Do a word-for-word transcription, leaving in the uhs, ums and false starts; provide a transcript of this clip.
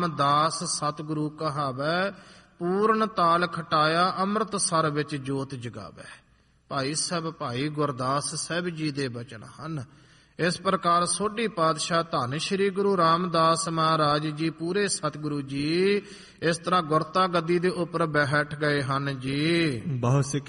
ਦਾਸ ਸਤਿਗੁਰੂ ਕਹਾਵੈ, ਪੂਰਨ ਤਾਲ ਖਟਾਇਆ ਅੰਮ੍ਰਿਤ ਸਰ ਵਿੱਚ ਜੋਤ ਜਗਾਵੈ। ਭਾਈ ਸਾਹਿਬ ਭਾਈ ਗੁਰਦਾਸ ਸਾਹਿਬ ਜੀ ਦੇ ਬਚਨ ਹਨ। ਇਸ ਪ੍ਰਕਾਰ ਸੋਢੀ ਪਾਤਸ਼ਾਹ ਧੰਨ ਸ਼੍ਰੀ ਗੁਰੂ ਰਾਮਦਾਸ ਮਹਾਰਾਜ ਜੀ ਪੂਰੇ ਸਤਿਗੁਰੂ ਜੀ ਇਸ ਤਰ੍ਹਾਂ ਗੁਰਤਾ ਗੱਦੀ ਦੇ ਉੱਪਰ ਬੈਠ ਗਏ ਹਨ ਜੀ। ਬਹੁ ਸਿੱਖੀ